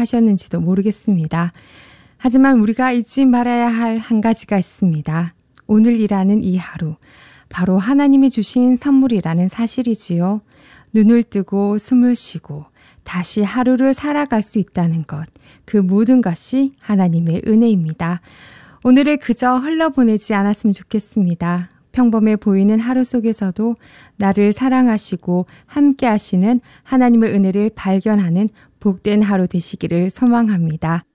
생각하셨는지도 모르겠습니다. 하지만 우리가 잊지 말아야 할 한 가지가 있습니다. 오늘이라는 이 하루, 바로 하나님이 주신 선물이라는 사실이지요. 눈을 뜨고 숨을 쉬고 다시 하루를 살아갈 수 있다는 것, 그 모든 것이 하나님의 은혜입니다. 오늘을 그저 흘러보내지 않았으면 좋겠습니다. 평범해 보이는 하루 속에서도 나를 사랑하시고 함께 하시는 하나님의 은혜를 발견하는 복된 하루 되시기를 소망합니다.